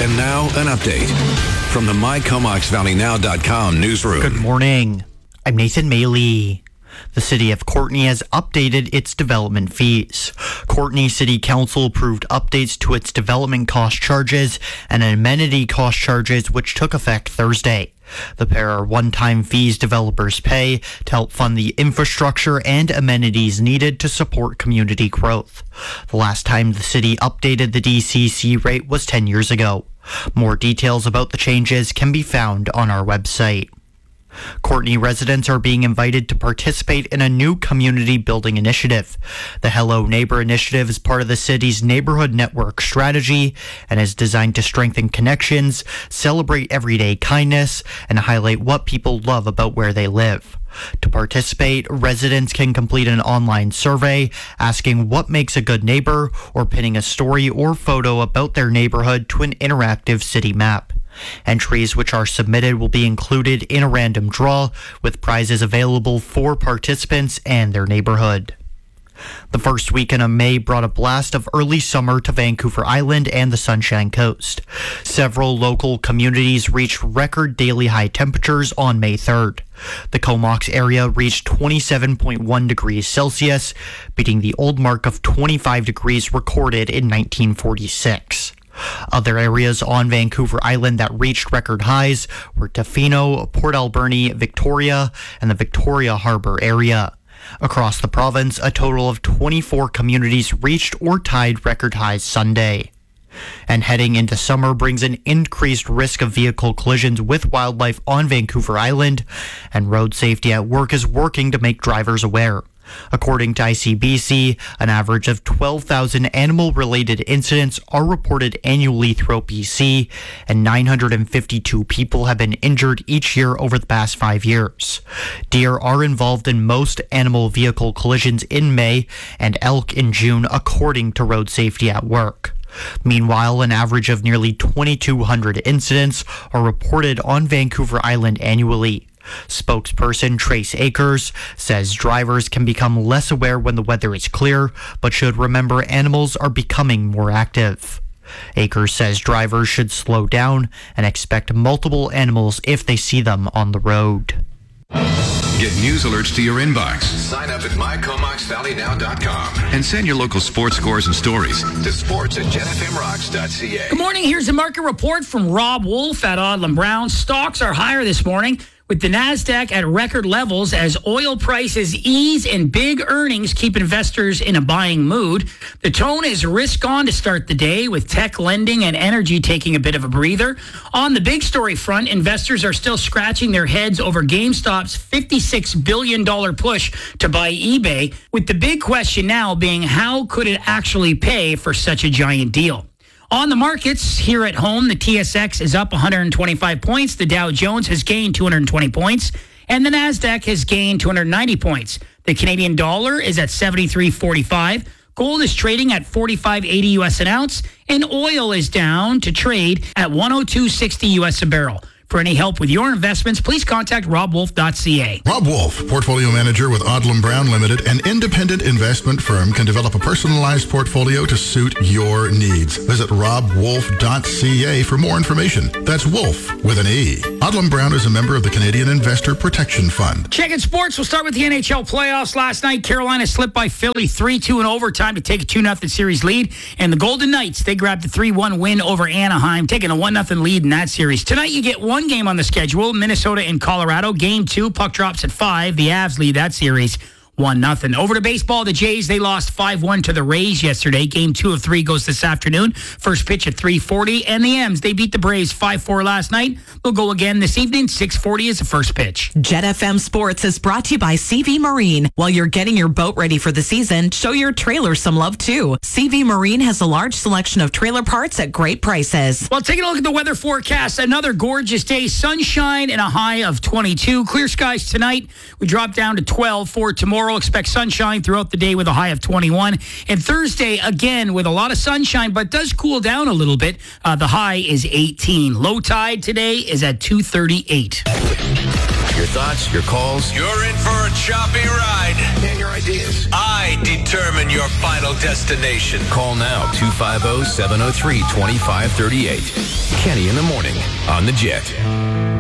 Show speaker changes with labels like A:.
A: And now, an update from the MyComoxValleyNow.com newsroom.
B: Good morning. I'm Nathan Maley. The city of Courtenay has updated its development fees. Courtenay City Council approved updates to its development cost charges and amenity cost charges, which took effect Thursday. The pair are one-time fees developers pay to help fund the infrastructure and amenities needed to support community growth. The last time the city updated the DCC rate was 10 years ago. More details about the changes can be found on our website. Courtenay residents are being invited to participate in a new community building initiative. The Hello Neighbor initiative is part of the city's neighborhood network strategy and is designed to strengthen connections, celebrate everyday kindness, and highlight what people love about where they live. To participate, residents can complete an online survey asking what makes a good neighbor or pinning a story or photo about their neighborhood to an interactive city map. Entries which are submitted will be included in a random draw, with prizes available for participants and their neighborhood. The first weekend of May brought a blast of early summer to Vancouver Island and the Sunshine Coast. Several local communities reached record daily high temperatures on May 3rd. The Comox area reached 27.1 degrees Celsius, beating the old mark of 25 degrees recorded in 1946. Other areas on Vancouver Island that reached record highs were Tofino, Port Alberni, Victoria, and the Victoria Harbour area. Across the province, a total of 24 communities reached or tied record highs Sunday. And heading into summer brings an increased risk of vehicle collisions with wildlife on Vancouver Island, and Road Safety at Work is working to make drivers aware. According to ICBC, an average of 12,000 animal-related incidents are reported annually throughout BC, and 952 people have been injured each year over the past 5 years. Deer are involved in most animal vehicle collisions in May and elk in June, according to Road Safety at Work. Meanwhile, an average of nearly 2,200 incidents are reported on Vancouver Island annually. Spokesperson Trace Akers says drivers can become less aware when the weather is clear, but should remember animals are becoming more active. Akers says drivers should slow down and expect multiple animals if they see them on the road.
A: Get news alerts to your inbox.
C: Sign up at MyComoxValleyNow.com
A: And send your local sports scores and stories
C: to sports@JetFMRocks.ca.
D: Good morning. Here's a market report from Rob Wolf at Odlum Brown. Stocks are higher this morning, with the NASDAQ at record levels as oil prices ease and big earnings keep investors in a buying mood. The tone is risk on to start the day, with tech, lending, and energy taking a bit of a breather. On the big story front, investors are still scratching their heads over GameStop's $56 billion push to buy eBay, with the big question now being how could it actually pay for such a giant deal? On the markets here at home, the TSX is up 125 points. The Dow Jones has gained 220 points, and the NASDAQ has gained 290 points. The Canadian dollar is at 73.45. Gold is trading at 45.80 US an ounce, and oil is down to trade at 102.60 US a barrel. For any help with your investments, please contact robwolf.ca.
E: Rob Wolf, portfolio manager with Odlum Brown Limited, an independent investment firm, can develop a personalized portfolio to suit your needs. Visit robwolf.ca for more information. That's Wolf with an E. Odlum Brown is a member of the Canadian Investor Protection Fund.
D: Checking sports. We'll start with the NHL playoffs. Last night, Carolina slipped by Philly 3-2 in overtime to take a 2-0 series lead. And the Golden Knights, they grabbed the 3-1 win over Anaheim, taking a 1-0 lead in that series. Tonight, you get one game on the schedule, Minnesota and Colorado. Game 2, puck drops at 5. The Avs lead that series 1-0. Over to baseball, the Jays, they lost 5-1 to the Rays yesterday. Game 2 of 3 goes this afternoon. First pitch at 3:40. And the M's, they beat the Braves 5-4 last night. They'll go again this evening. 6:40 is the first pitch.
F: Jet FM Sports is brought to you by CV Marine. While you're getting your boat ready for the season, show your trailer some love too. CV Marine has a large selection of trailer parts at great prices.
D: Well, taking a look at the weather forecast, another gorgeous day. Sunshine and a high of 22. Clear skies tonight. We drop down to 12 for tomorrow. Expect sunshine throughout the day with a high of 21. And Thursday, again, with a lot of sunshine, but does cool down a little bit. The high is 18. Low tide today is at 2:38.
A: Your thoughts, your calls.
C: You're in for a choppy ride. And your ideas. I determine your final destination.
A: Call now, 250-703-2538. Kenny in the morning on the Jet.